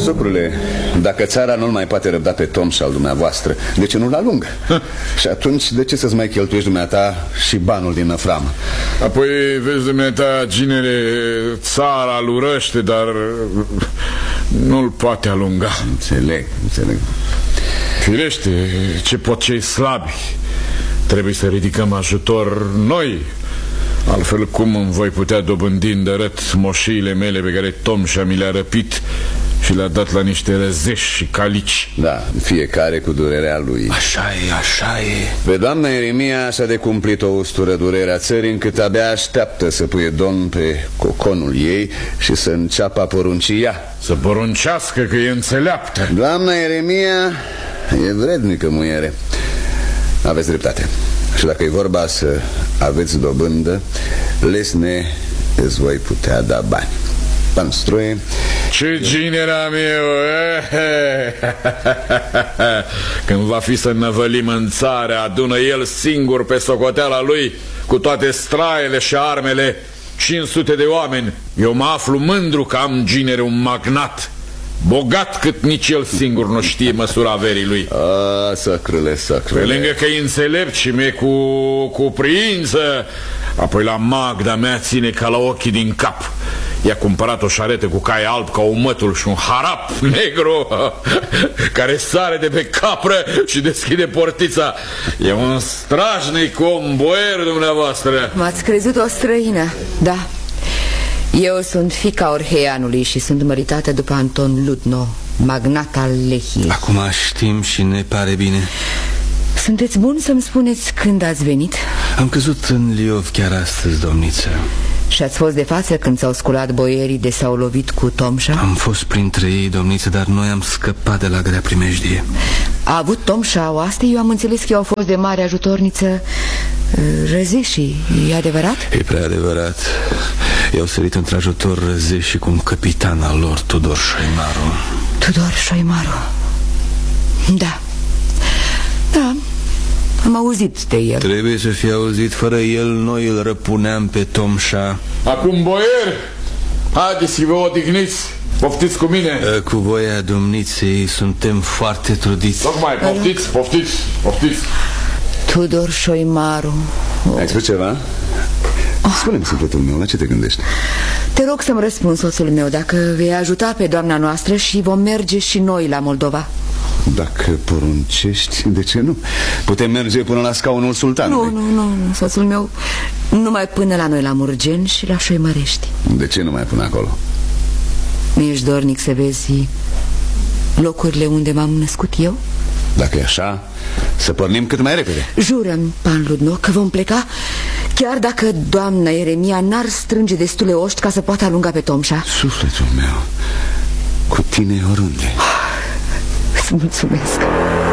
Socrule, dacă țara nu-l mai poate răbda pe Tomșa al dumneavoastră, de ce nu-l alungă? Și atunci de ce să-ți mai cheltuiești dumneata și banul din năframă? Apoi, vezi dumneata, ginere, țara îl urăște, dar nu-l poate alunga. Înțeleg. Firește, ce pot cei slabi? Trebuie să ridicăm ajutor noi. Altfel cum îmi voi putea dobândi îndărăt moșiile mele pe care Tomșa mi le-a răpit și le-a dat la niște răzeși și calici? Da, fiecare cu durerea lui. Așa e. Pe doamna Ieremia s-a decumplit o ustură durerea țării, încât abia așteaptă să puie domn pe coconul ei și să înceapă a porunci ea. Să poruncească că e înțeleaptă. Doamna Ieremia e vrednică muiere. Aveți dreptate. Și dacă e vorba să aveți dobândă, lesne îți voi putea da bani. Panstroie. Ce ginera meu! Când va fi să năvălim în țară, adună el singur pe socoteala lui, cu toate straiele și armele, 500 de oameni. Eu mă aflu mândru că am ginere un magnat, bogat cât nici el singur nu știe măsura averii lui. Săcrule. Pe lângă că e înțelept și mi-e cu priință, apoi la Magda mea ține ca la ochii din cap. I-a cumpărat o șaretă cu cai alb ca umătul și un harap negru care sare de pe capră și deschide portița. E un strașnic om, boier dumneavoastră. M-ați crezut o străină, da. Eu sunt fiica Orheianului și sunt măritată după Anton Ludno, magnat al Lehiei. Acum știm și ne pare bine. Sunteți bun să-mi spuneți când ați venit? Am căzut în Liov chiar astăzi, domniță. Și ați fost de față când s-au sculat boierii de s-au lovit cu Tomșa? Am fost printre ei, domniță, dar noi am scăpat de la grea primejdie. A avut Tomșa oaste? Eu am înțeles că au fost de mare ajutorniță răzeșii, e adevărat? E prea adevărat. I-au sărit într-ajutor răzeșii cu un capitan al lor, Tudor Șoimaru. Tudor Șoimaru. Da, am auzit de el. Trebuie să fie auzit. Fără el noi îl răpuneam pe Tomșa. Acum, boier, haideți să vă odihniți. Poftiți cu mine. Cu voia domniței suntem foarte trudiți. Tocmai, poftiți. Tudor Șoimaru. Ai spus ceva? Spune-mi, sufletul meu, la ce te gândești? Te rog să-mi răspunzi, soțul meu, dacă vei ajuta pe doamna noastră și vom merge și noi la Moldova. Dacă poruncești, de ce nu? Putem merge până la scaunul sultanului. Nu, soțul meu, numai până la noi la Murgen și la Șoimărești. De ce numai până acolo? Ești dornic să vezi locurile unde m-am născut eu? Dacă e așa, să pornim cât mai repede. Jură-mi, pan Ludno, că vom pleca, chiar dacă doamna Ieremia n-ar strânge destule oști ca să poată alunga pe Tomșa. Sufletul meu, cu tine oriunde. Îți mulțumesc.